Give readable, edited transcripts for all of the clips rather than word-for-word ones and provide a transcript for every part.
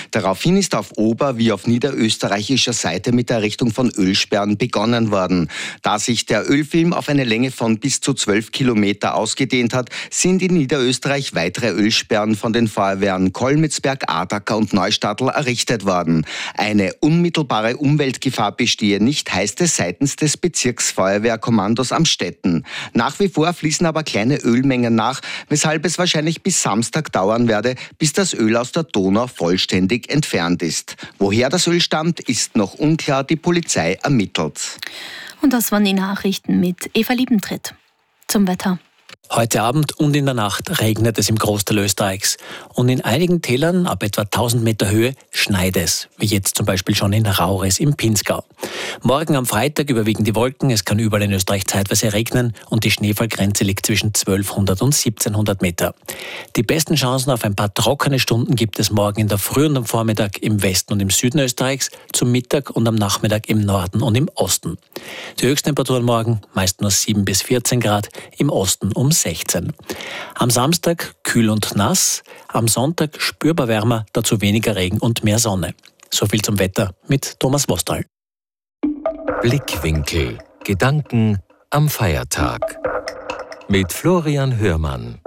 Daraufhin ist auf ober- wie auf niederösterreichischer Seite mit der Errichtung von Ölsperren begonnen worden. Da sich der Ölfilm auf eine Länge von bis zu 12 Kilometer ausgedehnt hat, sind in Niederösterreich weitere Ölsperren von den Feuerwehren Kolmitzberg, Adacker und Neustadtl errichtet worden. Eine unmittelbare Umweltgefahr bestehe nicht, heißt es seitens des Bezirksfeuerwehrkommandos Amstetten. Nach wie vor fließen aber kleine Ölmengen nach, weshalb es wahrscheinlich bis Samstag dauern werde, bis das Öl aus der Donau vollständig entfernt ist. Woher das Öl stammt, ist noch unklar, die Polizei ermittelt. Und das waren die Nachrichten mit Eva Liebentritt. Zum Wetter. Heute Abend und in der Nacht regnet es im Großteil Österreichs. Und in einigen Tälern ab etwa 1000 Meter Höhe schneit es, wie jetzt zum Beispiel schon in Raures im Pinzgau. Morgen am Freitag überwiegen die Wolken, es kann überall in Österreich zeitweise regnen und die Schneefallgrenze liegt zwischen 1200 und 1700 Meter. Die besten Chancen auf ein paar trockene Stunden gibt es morgen in der Früh und am Vormittag im Westen und im Süden Österreichs, zum Mittag und am Nachmittag im Norden und im Osten. Die Höchsttemperaturen morgen meist nur 7 bis 14 Grad, im Osten um 16. Am Samstag kühl und nass, am Sonntag spürbar wärmer, dazu weniger Regen und mehr Sonne. So viel zum Wetter mit Thomas Wostal. Blickwinkel. Gedanken am Feiertag. Mit Florian Hörmann.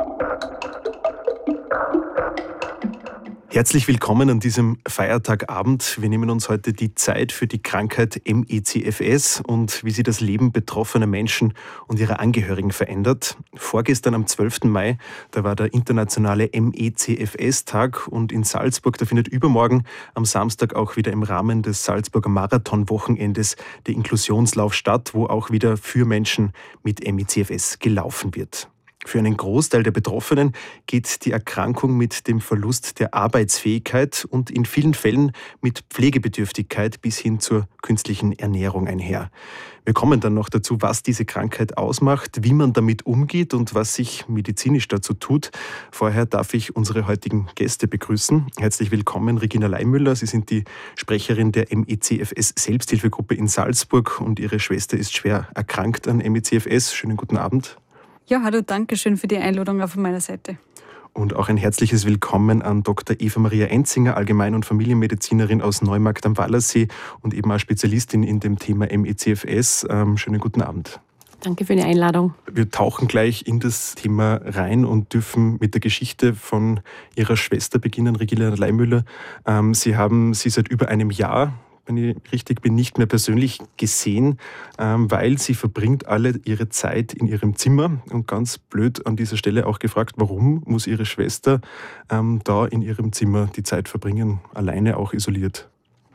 Herzlich willkommen an diesem Feiertagabend. Wir nehmen uns heute die Zeit für die Krankheit ME/CFS und wie sie das Leben betroffener Menschen und ihrer Angehörigen verändert. Vorgestern am 12. Mai, da war der internationale ME/CFS-Tag und in Salzburg, da findet übermorgen am Samstag auch wieder im Rahmen des Salzburger Marathon-Wochenendes der Inklusionslauf statt, wo auch wieder für Menschen mit ME/CFS gelaufen wird. Für einen Großteil der Betroffenen geht die Erkrankung mit dem Verlust der Arbeitsfähigkeit und in vielen Fällen mit Pflegebedürftigkeit bis hin zur künstlichen Ernährung einher. Wir kommen dann noch dazu, was diese Krankheit ausmacht, wie man damit umgeht und was sich medizinisch dazu tut. Vorher darf ich unsere heutigen Gäste begrüßen. Herzlich willkommen, Regina Leimüller. Sie sind die Sprecherin der ME/CFS-Selbsthilfegruppe in Salzburg und Ihre Schwester ist schwer erkrankt an ME/CFS. Schönen guten Abend. Ja, hallo, danke schön für die Einladung auch von meiner Seite. Und auch ein herzliches Willkommen an Dr. Eva Maria Enzinger, Allgemein- und Familienmedizinerin aus Neumarkt am Wallersee und eben auch Spezialistin in dem Thema ME/CFS. Schönen guten Abend. Danke für die Einladung. Wir tauchen gleich in das Thema rein und dürfen mit der Geschichte von Ihrer Schwester beginnen, Regina Leimüller. Sie haben sie seit über einem Jahr, wenn ich richtig bin, nicht mehr persönlich gesehen, weil sie verbringt alle ihre Zeit in ihrem Zimmer. Und ganz blöd an dieser Stelle auch gefragt, warum muss ihre Schwester da in ihrem Zimmer die Zeit verbringen, alleine auch isoliert?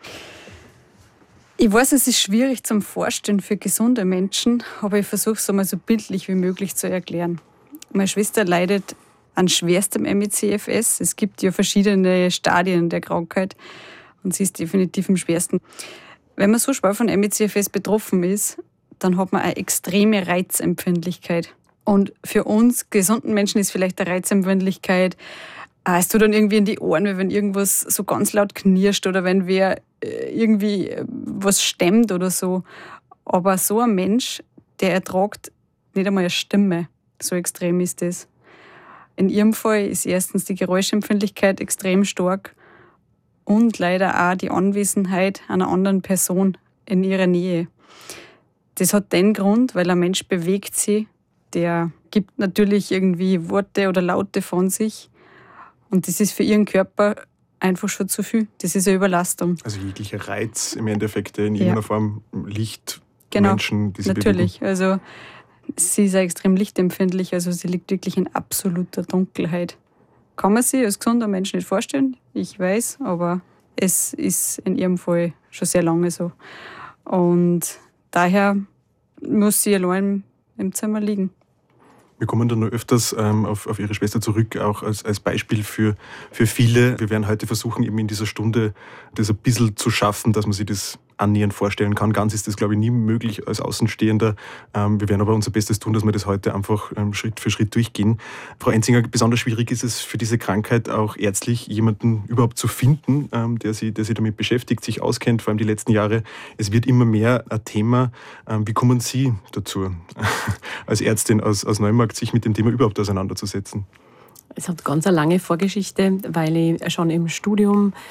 Ich weiß, es ist schwierig zum Vorstellen für gesunde Menschen, aber ich versuche es einmal so bildlich wie möglich zu erklären. Meine Schwester leidet an schwerstem ME/CFS. Es gibt ja verschiedene Stadien der Krankheit. Und sie ist definitiv am schwersten. Wenn man so schwer von ME/CFS betroffen ist, dann hat man eine extreme Reizempfindlichkeit. Und für uns gesunden Menschen ist vielleicht eine Reizempfindlichkeit, es tut dann irgendwie in die Ohren, wenn irgendwas so ganz laut knirscht oder wenn wer irgendwie was stemmt oder so. Aber so ein Mensch, der ertragt nicht einmal eine Stimme. So extrem ist das. In ihrem Fall ist erstens die Geräuschempfindlichkeit extrem stark. Und leider auch die Anwesenheit einer anderen Person in ihrer Nähe. Das hat den Grund, weil ein Mensch bewegt sich, der gibt natürlich irgendwie Worte oder Laute von sich. Und das ist für ihren Körper einfach schon zu viel. Das ist eine Überlastung. Also jeglicher Reiz im Endeffekt, der in irgendeiner Form Licht genau, Menschen, die sie natürlich. bewegen. Also sie ist auch extrem lichtempfindlich, also sie liegt wirklich in absoluter Dunkelheit. Kann man sich als gesunder Mensch nicht vorstellen, ich weiß, aber es ist in ihrem Fall schon sehr lange so. Und daher muss sie allein im Zimmer liegen. Wir kommen dann noch öfters auf Ihre Schwester zurück, auch als Beispiel für viele. Wir werden heute versuchen, eben in dieser Stunde das ein bisschen zu schaffen, dass man sich das annähernd vorstellen kann. Ganz ist das, glaube ich, nie möglich als Außenstehender. Wir werden aber unser Bestes tun, dass wir das heute einfach Schritt für Schritt durchgehen. Frau Enzinger, besonders schwierig ist es für diese Krankheit auch ärztlich, jemanden überhaupt zu finden, der sich damit beschäftigt, sich auskennt, vor allem die letzten Jahre. Es wird immer mehr ein Thema. Wie kommen Sie dazu, als Ärztin aus Neumarkt, sich mit dem Thema überhaupt auseinanderzusetzen? Es hat ganz eine lange Vorgeschichte, weil ich schon im Studium